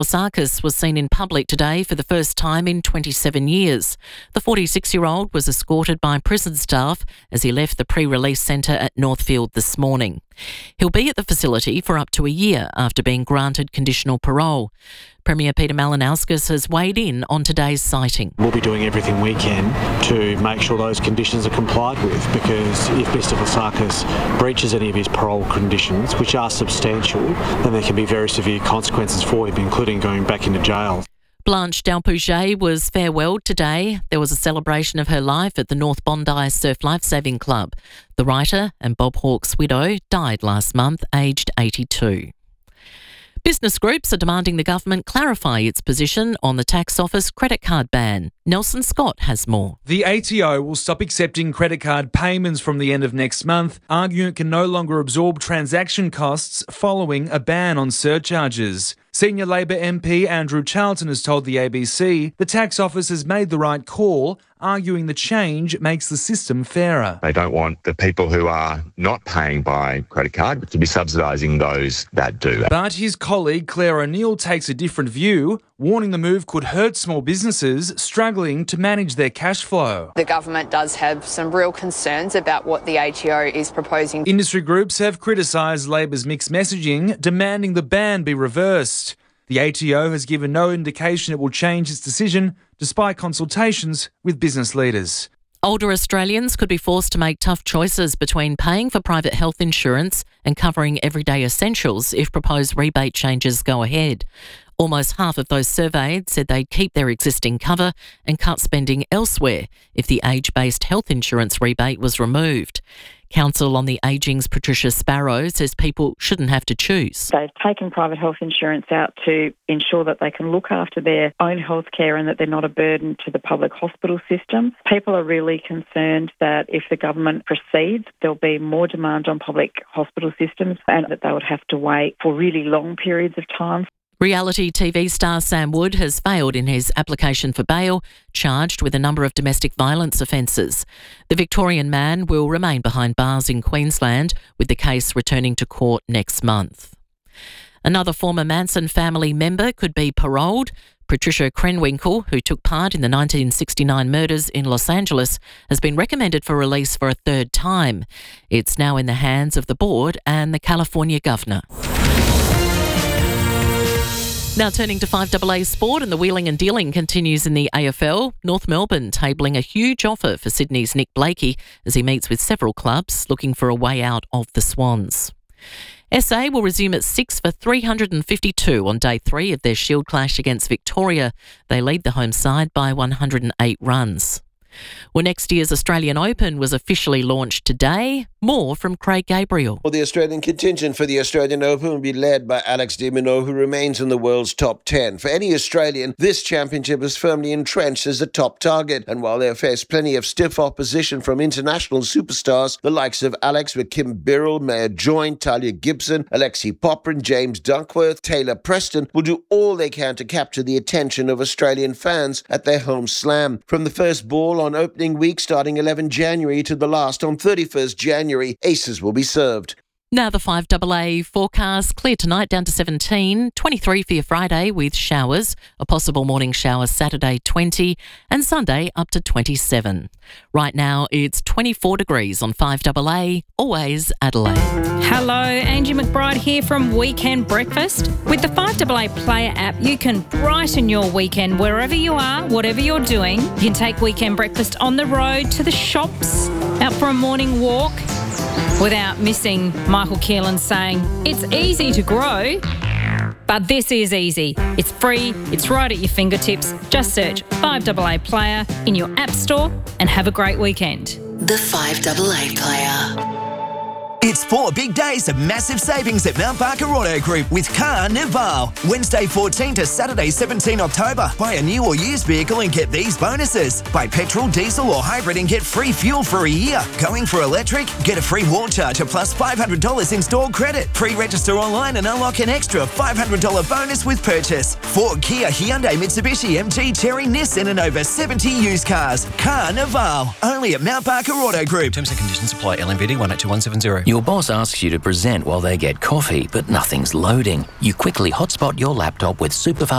Wasakis was seen in public today for the first time in 27 years. The 46-year-old was escorted by prison staff as he left the pre-release centre at Northfield this morning. He'll be at the facility for up to a year after being granted conditional parole. Premier Peter Malinauskas has weighed in on today's sighting. We'll be doing everything we can to make sure those conditions are complied with, because if Mr Wasakis breaches any of his parole conditions, which are substantial, then there can be very severe consequences for him, including going back into jail. Blanche Dalpouget was farewelled today. There was a celebration of her life at the North Bondi Surf Lifesaving Club. The writer and Bob Hawke's widow died last month, aged 82. Business groups are demanding the government clarify its position on the tax office credit card ban. Nelson Scott has more. The ATO will stop accepting credit card payments from the end of next month, arguing it can no longer absorb transaction costs following a ban on surcharges. Senior Labor MP Andrew Charlton has told the ABC the tax office has made the right call, arguing the change makes the system fairer. They don't want the people who are not paying by credit card to be subsidising those that do. But his colleague Claire O'Neill takes a different view, warning the move could hurt small businesses struggling to manage their cash flow. The government does have some real concerns about what the ATO is proposing. Industry groups have criticised Labor's mixed messaging, demanding the ban be reversed. The ATO has given no indication it will change its decision, despite consultations with business leaders. Older Australians could be forced to make tough choices between paying for private health insurance and covering everyday essentials if proposed rebate changes go ahead. Almost half of those surveyed said they'd keep their existing cover and cut spending elsewhere if the age-based health insurance rebate was removed. Council on the Ageing's Patricia Sparrow says people shouldn't have to choose. They've taken private health insurance out to ensure that they can look after their own health care and that they're not a burden to the public hospital system. People are really concerned that if the government proceeds, there'll be more demand on public hospital systems and that they would have to wait for really long periods of time. Reality TV star Sam Wood has failed in his application for bail, charged with a number of domestic violence offences. The Victorian man will remain behind bars in Queensland, with the case returning to court next month. Another former Manson family member could be paroled. Patricia Krenwinkel, who took part in the 1969 murders in Los Angeles, has been recommended for release for a third time. It's now in the hands of the board and the California governor. Now turning to 5AA sport, and the wheeling and dealing continues in the AFL. North Melbourne tabling a huge offer for Sydney's Nick Blakey as he meets with several clubs looking for a way out of the Swans. SA will resume at 6 for 352 on day 3 of their Shield clash against Victoria. They lead the home side by 108 runs. Well, next year's Australian Open was officially launched today. More from Craig Gabriel. Well, the Australian contingent for the Australian Open will be led by Alex de Minaur, who remains in the world's top 10. For any Australian, this championship is firmly entrenched as the top target. And while they'll face plenty of stiff opposition from international superstars, the likes of Alex with Kim Birrell, Maya Joint, Talia Gibson, Alexi Poprin, James Dunkworth, Taylor Preston will do all they can to capture the attention of Australian fans at their home slam. From the first ball on opening week starting 11 January to the last on 31st January, aces will be served. Now the 5AA forecast, clear tonight down to 17, 23 for your Friday with showers, a possible morning shower Saturday 20 and Sunday up to 27. Right now it's 24 degrees on 5AA, always Adelaide. Hello, Angie McBride here from Weekend Breakfast. With the 5AA Player app, you can brighten your weekend wherever you are, whatever you're doing. You can take Weekend Breakfast on the road, to the shops, out for a morning walk, without missing Michael Keelan saying, it's easy to grow, but this is easy. It's free, it's right at your fingertips. Just search 5AA Player in your app store and have a great weekend. The 5AA Player. It's 4 big days of massive savings at Mount Barker Auto Group with Carnival. Wednesday 14 to Saturday 17 October. Buy a new or used vehicle and get these bonuses. Buy petrol, diesel or hybrid and get free fuel for a year. Going for electric? Get a free wall charger plus $500 installed credit. Pre-register online and unlock an extra $500 bonus with purchase. Ford, Kia, Hyundai, Mitsubishi, MG, Chery, Nissan and over 70 used cars. Carnival. Only at Mount Barker Auto Group. Terms and conditions apply. LMVD 182170. Your boss asks you to present while they get coffee, but nothing's loading. You quickly hotspot your laptop with Superfast